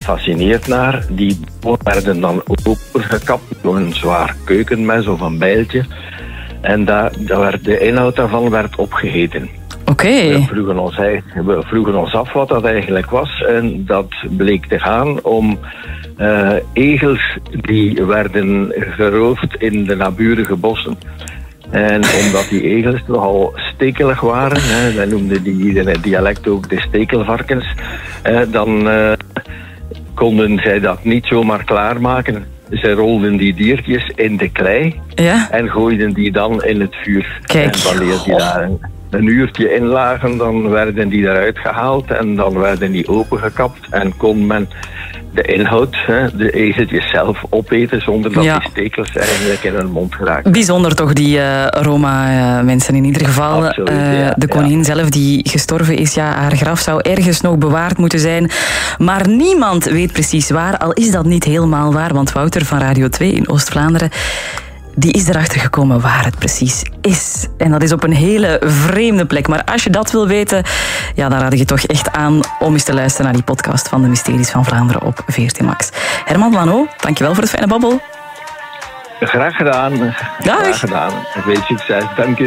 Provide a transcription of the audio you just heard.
gefascineerd naar. Die bonen werden dan opengekapt door een zwaar keukenmes of een bijltje. En de inhoud daarvan werd opgegeten. Oké. We vroegen ons af wat dat eigenlijk was. En dat bleek te gaan om egels die werden geroofd in de naburige bossen. En omdat die egels nogal stekelig waren, wij noemden die in het dialect ook de stekelvarkens, dan konden zij dat niet zomaar klaarmaken. Zij rolden die diertjes in de klei en gooiden die dan in het vuur. Kijk. En wanneer die daar een uurtje in lagen, dan werden die eruit gehaald en dan werden die opengekapt en kon men de inhoud, de ezeltjes zelf opeten zonder dat die stekels eigenlijk in hun mond geraken. Bijzonder toch, die Roma-mensen in ieder geval. Absoluut, de koningin zelf die gestorven is, haar graf zou ergens nog bewaard moeten zijn. Maar niemand weet precies waar, al is dat niet helemaal waar, want Wouter van Radio 2 in Oost-Vlaanderen, die is erachter gekomen waar het precies is. En dat is op een hele vreemde plek. Maar als je dat wil weten, dan raad ik je toch echt aan om eens te luisteren naar die podcast van de Mysteries van Vlaanderen op VRT Max. Herman Lano, dankjewel voor het fijne babbel. Graag gedaan. Dag. Graag gedaan. Veel succes. Dank u.